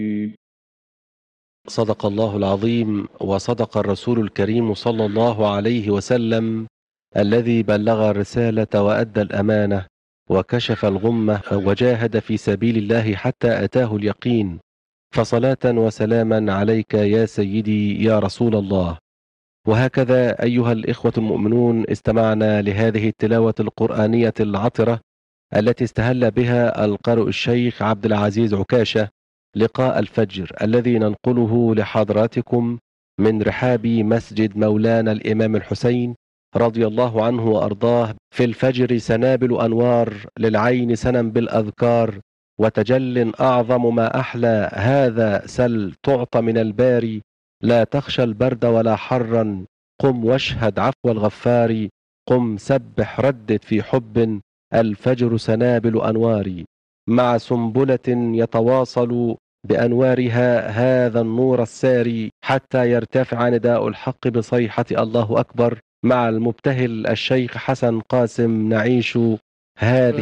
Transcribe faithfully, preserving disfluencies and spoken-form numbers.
صدق الله العظيم وصدق الرسول الكريم صلى الله عليه وسلم الذي بلغ الرسالة وأدى الأمانة وكشف الغمة وجاهد في سبيل الله حتى أتاه اليقين، فصلاة وسلاما عليك يا سيدي يا رسول الله. وهكذا أيها الإخوة المؤمنون استمعنا لهذه التلاوة القرآنية العطرة التي استهل بها القارئ الشيخ عبد العزيز عكاشة لقاء الفجر الذي ننقله لحضراتكم من رحاب مسجد مولانا الإمام الحسين رضي الله عنه وأرضاه. في الفجر سنابل أنوار، للعين سنا بالأذكار، وتجل أعظم ما أحلى هذا سل تعطى من الباري. لا تخشى البرد ولا حرا، قم واشهد عفو الغفار. قم سبح ردد في حب، الفجر سنابل أنوار. مع سنبلة يتواصل بأنوارها هذا النور الساري حتى يرتفع نداء الحق بصيحة الله أكبر. مع المبتهل الشيخ حسن قاسم نعيش هذه